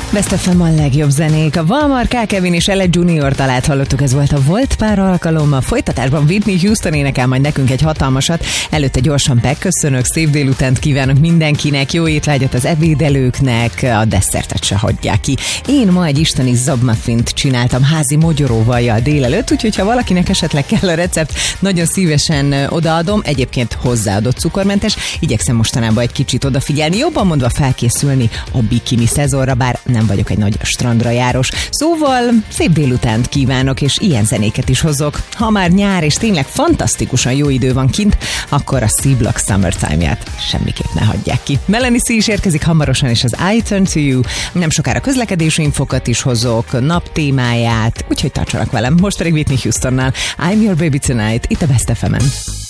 Best FM a legjobb zenék. A Valmar, K. Kevin és Ella Junior talát hallottuk, ez volt a Volt pár alkalommal. Folytatásban Whitney Houston énekel majd nekünk egy hatalmasat. Előtte gyorsan megköszönök, szép délutánt kívánok mindenkinek, jó étvágyat az ebédelőknek, a desszertet se hagyják ki. Én ma egy isteni zabmuffint csináltam házi mogyoróvajjal délelőtt, úgyhogy ha valakinek esetleg kell a recept, nagyon szívesen odaadom. Egyébként hozzáadott cukormentes, igyekszem mostanában egy kicsit odafigyelni, jobban mondva felkészülni a bikini szezonra, bár nem vagyok egy nagy strandra járós. Szóval szép délutánt kívánok, és ilyen zenéket is hozok. Ha már nyár és tényleg fantasztikusan jó idő van kint, akkor a C-Block Summertime-ját semmiképp ne hagyják ki. Melanie C is érkezik hamarosan, és az I Turn to You. Nem sokára közlekedési infokat is hozok, nap témáját, úgyhogy tartsanak velem. Most pedig Whitney Houstonnal I'm Your Baby Tonight, itt a Best FM-en.